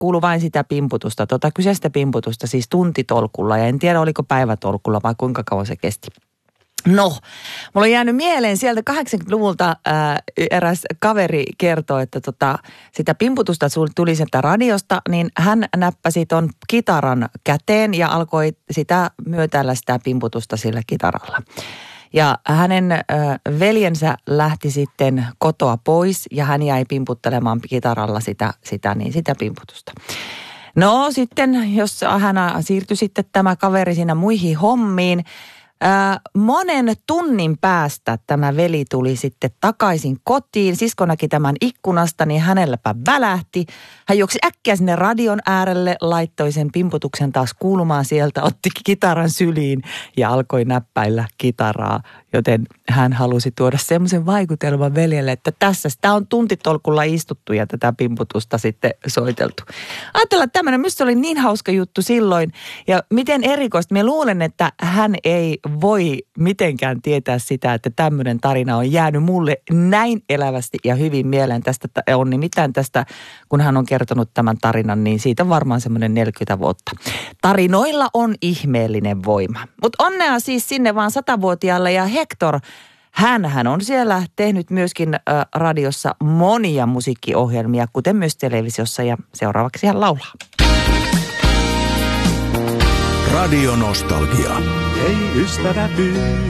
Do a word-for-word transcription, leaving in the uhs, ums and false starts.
kuului vain sitä pimputusta, tota kyseistä pimputusta, siis tuntitolkulla. Ja en tiedä, oliko päivätolkulla vai kuinka kauan se kesti. No, mulla on jäänyt mieleen sieltä kahdeksankymmentäluvulta ää, eräs kaveri kertoi, että tota, sitä pimputusta tuli sieltä radiosta, niin hän näppäsi ton kitaran käteen ja alkoi sitä myötäillä sitä pimputusta sillä kitaralla. Ja hänen ää, veljensä lähti sitten kotoa pois ja hän jäi pimputtelemaan kitaralla sitä, sitä, niin sitä pimputusta. No sitten, jos hän siirtyi sitten tämä kaveri siinä muihin hommiin, Äh, monen tunnin päästä tämä veli tuli sitten takaisin kotiin. Sisko näki tämän ikkunasta, niin hänelläpä välähti. Hän juoksi äkkiä sinne radion äärelle, laittoi sen pimputuksen taas kuulumaan sieltä, otti kitaran syliin ja alkoi näppäillä kitaraa. Joten hän halusi tuoda semmoisen vaikutelman veljelle, että tässä sitä on tuntitolkulla istuttu ja tätä pimputusta sitten soiteltu. Ajatellaan, että tämmöinen, minusta oli niin hauska juttu silloin ja miten erikoista. Mä luulen, että hän ei voi mitenkään tietää sitä, että tämmöinen tarina on jäänyt mulle näin elävästi ja hyvin mieleen. Tästä on nimittäin tästä, kun hän on kertonut tämän tarinan, niin siitä on varmaan semmoinen neljäkymmentä vuotta. Tarinoilla on ihmeellinen voima. Mutta onnea siis sinne vaan satavuotiaalle ja Hector, hänhän on siellä tehnyt myöskin äh, radiossa monia musiikkiohjelmia, kuten myös televisiossa ja seuraavaksi hän laulaa. Radio Nostalgia. Ei ystävä pyydä.